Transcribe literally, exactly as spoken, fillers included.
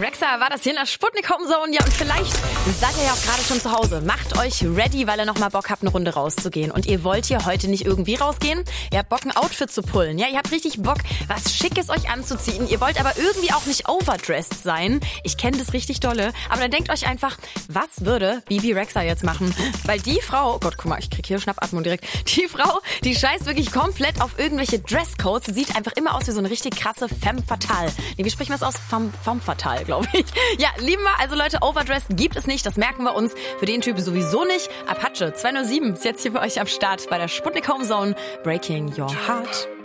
Rexha war das hier in der Sputnik Home Zone. Ja, und vielleicht seid ihr ja auch gerade schon zu Hause. Macht euch ready, weil ihr noch mal Bock habt, eine Runde rauszugehen. Und ihr wollt hier heute nicht irgendwie rausgehen. Ihr habt Bock, ein Outfit zu pullen. Ja, ihr habt richtig Bock, was Schickes euch anzuziehen. Ihr wollt aber irgendwie auch nicht overdressed sein. Ich kenne das richtig dolle. Aber dann denkt euch einfach, was würde Bibi Rexha jetzt machen? Weil die Frau, oh Gott, guck mal, ich krieg hier Schnappatmung direkt. Die Frau, die scheißt wirklich komplett auf irgendwelche Dresscodes. Sie sieht einfach immer aus wie so eine richtig krasse femme fatale. Nee, wie sprechen wir es aus? Femme, femme fatale, glaube ich. Ja, lieben wir. Also Leute, overdressed gibt es nicht. Das merken wir uns. Für den Typ sowieso nicht. Apache zwei null sieben ist jetzt hier für euch am Start bei der Sputnik Home Zone. Breaking Your Heart.